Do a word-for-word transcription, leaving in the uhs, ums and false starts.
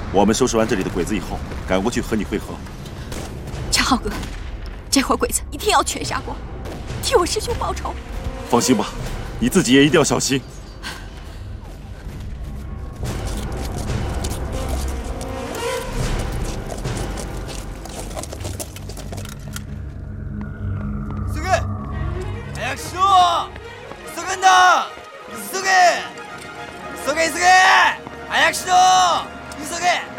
我们收拾完这里的鬼子以后，赶过去和你会合。 陈浩哥，这伙鬼子一定要全杀光，替我师兄报仇。 放心吧，你自己也一定要小心。 急げ！早くしろ！急ぐんだ！急げ！急げ急げ！早くしろ！急げ！